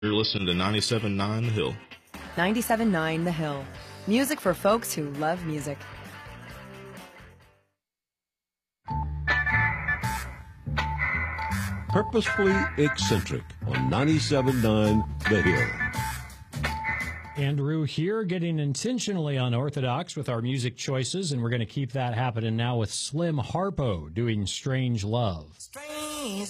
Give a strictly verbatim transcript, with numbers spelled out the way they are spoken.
You're listening to ninety-seven point nine The Hill. ninety-seven point nine The Hill. Music for folks who love music. Purposefully Eccentric on ninety-seven point nine The Hill. Andrew here, getting intentionally unorthodox with our music choices, and we're going to keep that happening now with Slim Harpo doing Strange Love. Strange